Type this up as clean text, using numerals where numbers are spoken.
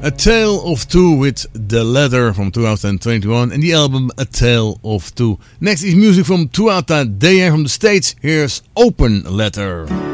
A Tale of Two with The Letter from 2021 and the album A Tale of Two. Next is music from Tuatha Dea from the States. Here's Open Letter.